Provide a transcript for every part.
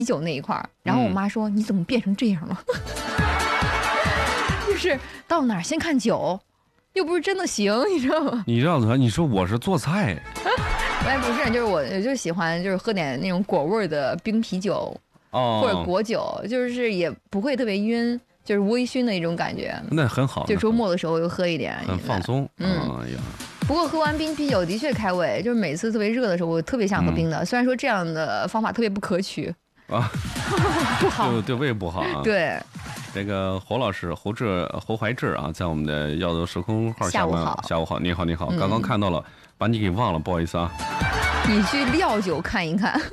酒那一块儿，然后我妈说：“你怎么变成这样了？”就是到哪儿先看酒，又不是真的行，你知道吗？ 你让他，你说我是做菜， 哎，不是，就是我就喜欢就是喝点那种果味的冰啤酒，或者果酒，就是也不会特别晕，就是微醺的一种感觉。 那很好。 就周末的时候又喝一点， 很放松。哎呀。 不过喝完冰啤酒的确开胃，就是每次特别热的时候，我特别想喝冰的。虽然说这样的方法特别不可取啊， 不好， 对胃不好啊。 对。 这个侯老师侯怀志啊，在我们的耀都时空号下班。下午好，你好，你好，刚刚看到了，把你给忘了，不好意思啊。 你去料酒看一看，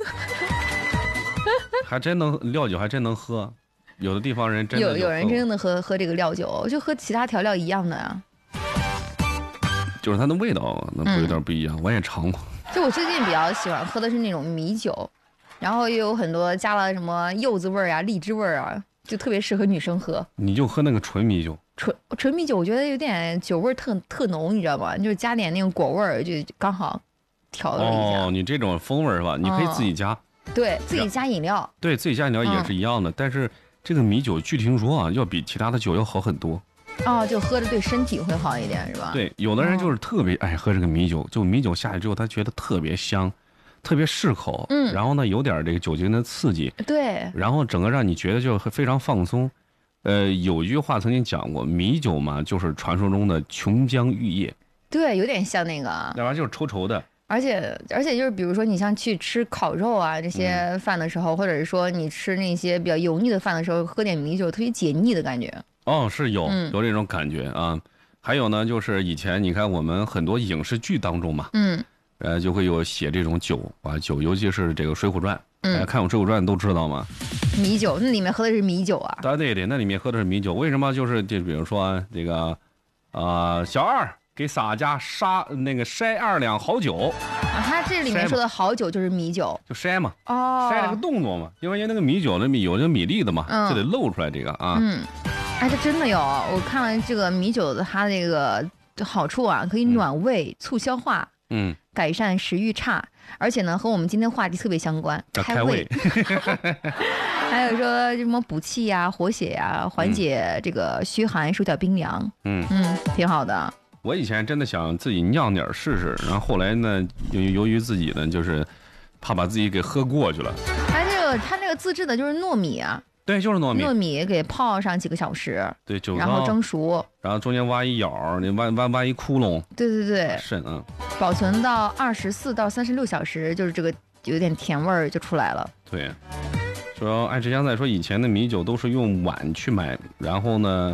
还真能料酒，还真能喝。有的地方人真的有人真的喝这个料酒，就和其他调料一样的呀。 就是它的味道那不有点不一样，我也尝过。 就我最近比较喜欢喝的是那种米酒，然后又有很多加了什么柚子味儿啊、荔枝味儿啊。就特别适合女生喝。 你就喝那个纯米酒， 纯米酒，我觉得有点酒味特浓，你知道吗？就是加点那种果味儿，就刚好调了一下。 你这种风味是吧？你可以自己加， 对自己加饮料， 对自己加饮料也是一样的。但是这个米酒据听说啊，要比其他的酒要好很多。 就喝着对身体会好一点，是吧？ 对，有的人就是特别爱喝这个米酒，就米酒下去之后，他觉得特别香。特别适口，然后呢有点这个酒精的刺激， 对， 然后整个让你觉得就非常放松。有一句话曾经讲过，米酒嘛就是传说中的琼浆玉液， 对，有点像那个， 那玩意儿就是稠稠的。 而且就是比如说你像去吃烤肉啊这些饭的时候，或者是说你吃那些比较油腻的饭的时候，喝点米酒特别解腻的感觉。 是有这种感觉啊。还有呢，就是以前你看我们很多影视剧当中嘛，就会有写这种酒啊，酒，尤其是这个《水浒传》，看过《水浒传》都知道吗？ 米酒，那里面喝的是米酒啊？ 对，那里面喝的是米酒。为什么？就比如说这个，小二给洒家筛2两好酒他这里面说的好酒就是米酒， 就筛嘛，筛了个动作嘛，因为那个米酒有这米粒的嘛，就得露出来这个啊。 这真的有，我看了这个米酒的它这个好处啊，可以暖胃、促消化。改善食欲差，而且呢和我们今天话题特别相关，开胃。还有说什么补气呀、活血呀、缓解这个虚寒、手脚冰凉。挺好的。 我以前真的想自己酿点试试，然后后来呢，由于自己呢就是怕把自己给喝过去了。 它这个自制的就是糯米啊。 对，就是糯米给泡上几个小时， 对， 然后蒸熟， 然后中间挖一眼，你挖一窟窿， 对， 渗啊， 保存到24到36小时，就是这个有点甜味儿就出来了。 对，说爱吃香菜说以前的米酒都是用碗去买，然后呢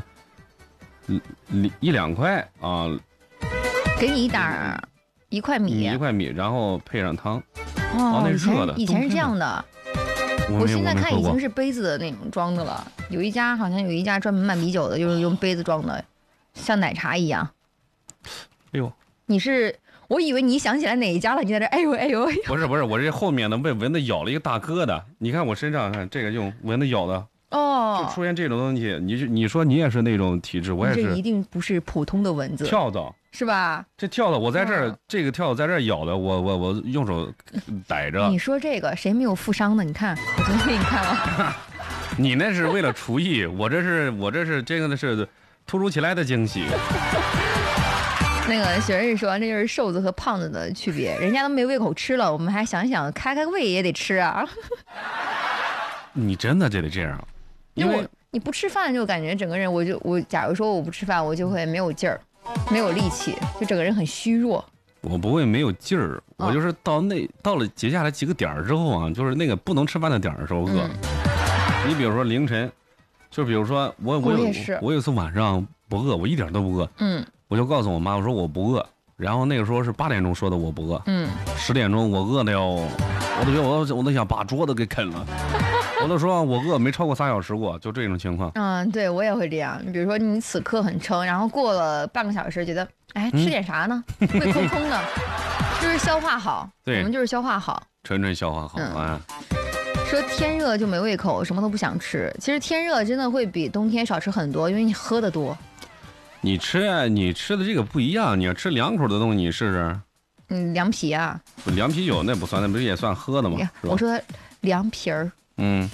1-2块啊， 给你一块米， 然后配上汤。那热的， 以前是这样的。我现在看已经是杯子的那种装的了，好像有一家专门卖米酒的，就是用杯子装的，像奶茶一样。 哎呦， 我以为你想起来哪一家了，你在这哎呦。 不是，我这后面呢被蚊子咬了一个大疙瘩，你看我身上看这个用蚊子咬的。就出现这种东西，你说你也是那种体质，我也是。 这一定不是普通的蚊子， 跳蚤是吧？ 这跳蚤我在这儿，这个跳蚤在这儿咬的，我用手逮着。 你说这个谁没有负伤呢？你看我昨天给你看了。 你那是为了厨艺，我这是这个呢是突如其来的惊喜。 那个雪人说，这就是瘦子和胖子的区别，人家都没胃口吃了，我们还想想开胃也得吃啊。 你真的就得这样。因为你不吃饭就感觉整个人，我假如说我不吃饭，我就会没有劲儿，没有力气，就整个人很虚弱。 我不会没有劲儿，我就是到了接下来几个点儿之后啊，就是那个不能吃饭的点儿的时候饿。你比如说凌晨，就比如说我有一次晚上不饿，我一点都不饿，我就告诉我妈，我说我不饿。然后那个时候是8点钟说的我不饿，10点钟我饿的哟，我都觉得我都想把桌子给啃了。我都说我饿没超过3小时过，就这种情况。 对，我也会这样。比如说你此刻很撑，然后过了半个小时，觉得吃点啥呢？胃空空的，就是消化好。 对， 我们就是消化好， 纯消化好啊。 说天热就没胃口，什么都不想吃。其实天热真的会比冬天少吃很多，因为你喝的多。 你吃的这个不一样，你要吃凉口的东西，你试试。 凉皮啊。 凉啤酒那不算，那不是也算喝的吗？ 我说凉皮儿。 嗯。